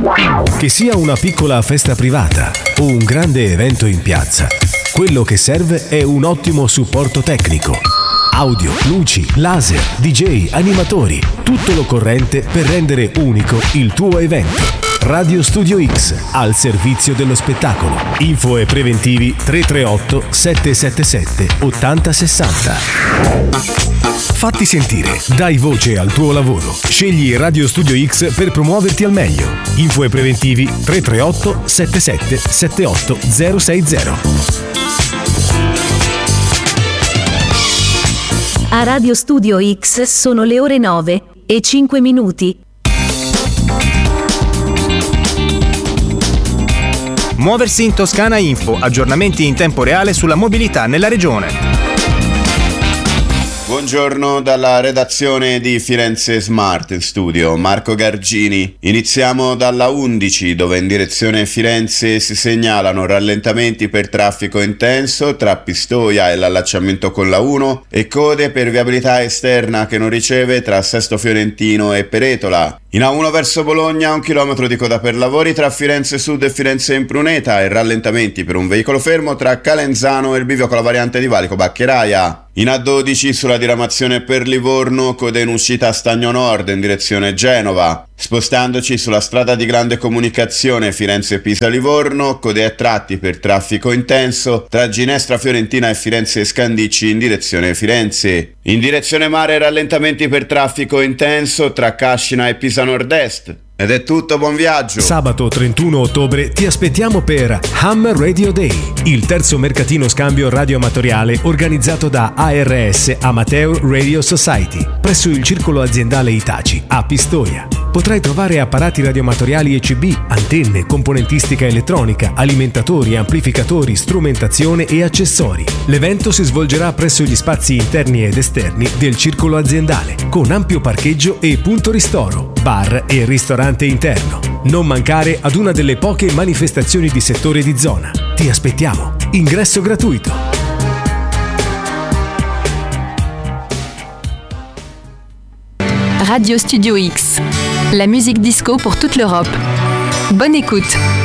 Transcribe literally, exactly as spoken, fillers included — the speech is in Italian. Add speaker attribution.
Speaker 1: Che sia una piccola festa privata o un grande evento in piazza, quello che serve è un ottimo supporto tecnico. Audio, luci, laser, D J, animatori, tutto l'occorrente per rendere unico il tuo evento. Radio Studio X, al servizio dello spettacolo. Info e preventivi tre tre otto sette sette sette otto zero sei zero. Fatti sentire, dai voce al tuo lavoro. Scegli Radio Studio X per promuoverti al meglio. Info e preventivi tre tre otto sette sette sette otto zero sei zero.
Speaker 2: A Radio Studio X sono le ore nove e cinque minuti.
Speaker 3: Muoversi in Toscana Info, aggiornamenti in tempo reale sulla mobilità nella regione.
Speaker 4: Buongiorno dalla redazione di Firenze Smart Studio, Marco Gargini. Iniziamo dalla undici, dove in direzione Firenze si segnalano rallentamenti per traffico intenso tra Pistoia e l'allacciamento con la uno e code per viabilità esterna che non riceve tra Sesto Fiorentino e Peretola. In A uno verso Bologna, un chilometro di coda per lavori tra Firenze Sud e Firenze Impruneta e rallentamenti per un veicolo fermo tra Calenzano e il bivio con la variante di Valico Baccheraia. In A dodici, sulla diramazione per Livorno, code in uscita a Stagno Nord in direzione Genova. Spostandoci sulla strada di grande comunicazione Firenze-Pisa-Livorno, code a tratti per traffico intenso tra Ginestra Fiorentina e Firenze Scandicci in direzione Firenze. In direzione mare, rallentamenti per traffico intenso tra Cascina e Pisa Nord-Est. Ed è tutto, buon viaggio!
Speaker 1: Sabato trentuno ottobre ti aspettiamo per Ham Radio Day, il terzo mercatino scambio radioamatoriale organizzato da A R S Amateur Radio Society, presso il circolo aziendale Itaci a Pistoia. Potrai trovare apparati radioamatoriali E C B, antenne, componentistica elettronica, alimentatori, amplificatori, strumentazione e accessori. L'evento si svolgerà presso gli spazi interni ed esterni del circolo aziendale, con ampio parcheggio e punto ristoro, bar e ristorante interno. Non mancare ad una delle poche manifestazioni di settore di zona. Ti aspettiamo. Ingresso gratuito.
Speaker 5: Radio Studio X, la musique disco pour toute l'Europe. Bonne écoute!